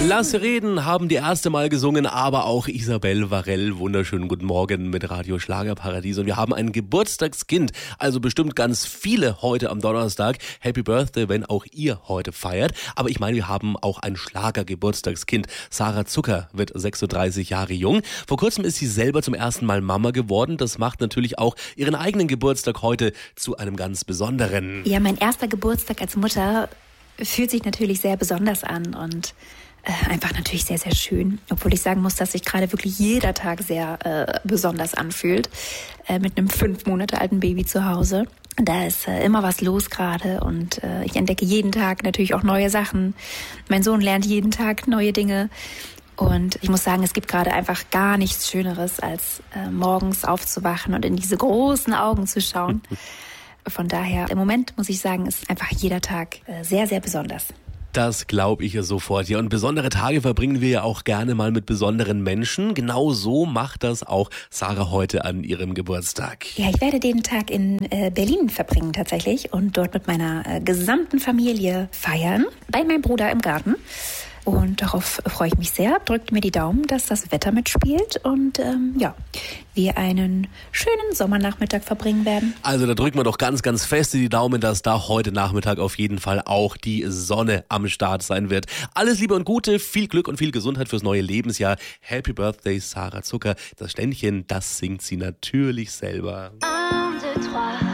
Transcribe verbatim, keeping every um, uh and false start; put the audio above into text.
Lasse Reden haben die erste Mal gesungen, aber auch Isabel Varell. Wunderschönen guten Morgen mit Radio Schlagerparadies. Und wir haben ein Geburtstagskind, also bestimmt ganz viele heute am Donnerstag. Happy Birthday, wenn auch ihr heute feiert. Aber ich meine, wir haben auch ein Schlager-Geburtstagskind. Sarah Zucker wird sechsunddreißig Jahre jung. Vor kurzem ist sie selber zum ersten Mal Mama geworden. Das macht natürlich auch ihren eigenen Geburtstag heute zu einem ganz besonderen. Ja, mein erster Geburtstag als Mutter fühlt sich natürlich sehr besonders an und äh, einfach natürlich sehr, sehr schön. Obwohl ich sagen muss, dass sich gerade wirklich jeder Tag sehr äh, besonders anfühlt. Äh, mit einem fünf Monate alten Baby zu Hause. Da ist äh, immer was los gerade und äh, ich entdecke jeden Tag natürlich auch neue Sachen. Mein Sohn lernt jeden Tag neue Dinge. Und ich muss sagen, es gibt gerade einfach gar nichts Schöneres, als äh, morgens aufzuwachen und in diese großen Augen zu schauen. Von daher, im Moment muss ich sagen, ist einfach jeder Tag äh, sehr, sehr besonders. Das glaube ich ja sofort. Ja, und besondere Tage verbringen wir ja auch gerne mal mit besonderen Menschen. Genau so macht das auch Sarah heute an ihrem Geburtstag. Ja, ich werde den Tag in äh, Berlin verbringen tatsächlich und dort mit meiner äh, gesamten Familie feiern, bei meinem Bruder im Garten. Und darauf freue ich mich sehr. Drückt mir die Daumen, dass das Wetter mitspielt und ähm, ja, wir einen schönen Sommernachmittag verbringen werden. Also da drücken wir doch ganz, ganz fest die Daumen, dass da heute Nachmittag auf jeden Fall auch die Sonne am Start sein wird. Alles Liebe und Gute, viel Glück und viel Gesundheit fürs neue Lebensjahr. Happy Birthday, Sarah Zucker. Das Ständchen, das singt sie natürlich selber. Un, deux, trois.